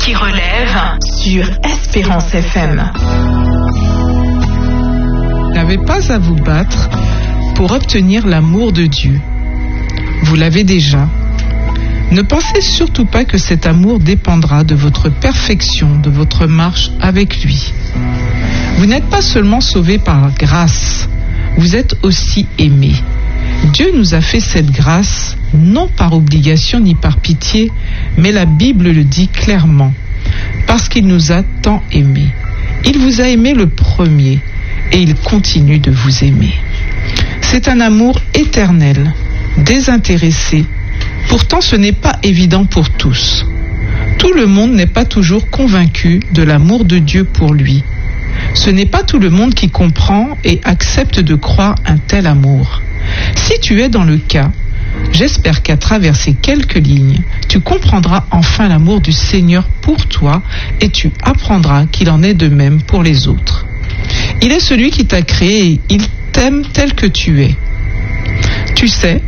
qui relève sur Espérance FM. Vous n'avez pas à vous battre pour obtenir l'amour de Dieu. Vous l'avez déjà. Ne pensez surtout pas que cet amour dépendra de votre perfection, de votre marche avec lui. Vous n'êtes pas seulement sauvé par grâce, vous êtes aussi aimé. Dieu nous a fait cette grâce, non par obligation ni par pitié, mais la Bible le dit clairement, parce qu'il nous a tant aimés. Il vous a aimé le premier, et il continue de vous aimer. C'est un amour éternel, désintéressé. Pourtant, ce n'est pas évident pour tous. Tout le monde n'est pas toujours convaincu de l'amour de Dieu pour lui. Ce n'est pas tout le monde qui comprend et accepte de croire un tel amour. Si tu es dans le cas, j'espère qu'à travers ces quelques lignes, tu comprendras enfin l'amour du Seigneur pour toi et tu apprendras qu'il en est de même pour les autres. Il est celui qui t'a créé et il t'aime tel que tu es. Tu sais,